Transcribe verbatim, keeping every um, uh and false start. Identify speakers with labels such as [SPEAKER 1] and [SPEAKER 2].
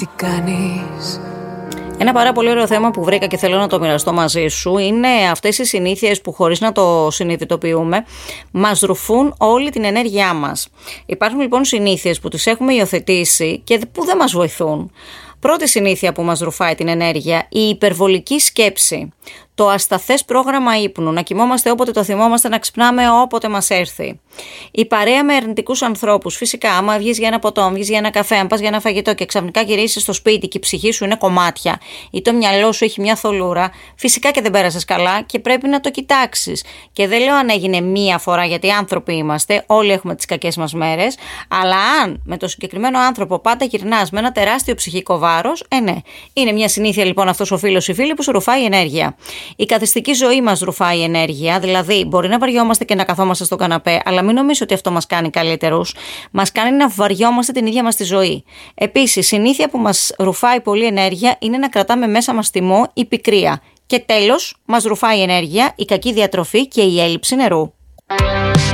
[SPEAKER 1] Τι κάνεις?
[SPEAKER 2] Ένα πάρα πολύ ωραίο θέμα που βρήκα και θέλω να το μοιραστώ μαζί σου είναι αυτές οι συνήθειες που χωρίς να το συνειδητοποιούμε μας ρουφούν όλη την ενέργειά μας. Υπάρχουν λοιπόν συνήθειες που τις έχουμε υιοθετήσει και που δεν μας βοηθούν. Πρώτη συνήθεια που μας ρουφάει την ενέργεια, η υπερβολική σκέψη. Το ασταθές πρόγραμμα ύπνου, να κοιμόμαστε όποτε το θυμόμαστε, να ξυπνάμε όποτε μας έρθει. Η παρέα με αρνητικούς ανθρώπους. Φυσικά, άμα βγεις για ένα ποτό, βγεις για ένα καφέ, αν πας για ένα φαγητό και ξαφνικά γυρίσεις στο σπίτι και η ψυχή σου είναι κομμάτια ή το μυαλό σου έχει μια θολούρα, φυσικά και δεν πέρασες καλά και πρέπει να το κοιτάξεις. Και δεν λέω αν έγινε μία φορά, γιατί άνθρωποι είμαστε, όλοι έχουμε τις κακές μας μέρες, αλλά αν με το συγκεκριμένο άνθρωπο πάντα γυρνάς με ένα τεράστιο ψυχικό βάρος, ε ναι, είναι μια συνήθεια λοιπόν αυτός ο φίλος ή φίλη που σου ρουφάει ενέργεια. Η καθιστική ζωή μας ρουφάει ενέργεια, δηλαδή μπορεί να βαριόμαστε και να καθόμαστε στο καναπέ, αλλά μην νομίζω ότι αυτό μας κάνει καλύτερους. Μας κάνει να βαριόμαστε την ίδια μας τη ζωή. Επίσης, συνήθεια που μας ρουφάει πολύ ενέργεια είναι να κρατάμε μέσα μας θυμό ή πικρία. Και τέλος, μας ρουφάει ενέργεια η κακή διατροφή και η έλλειψη νερού.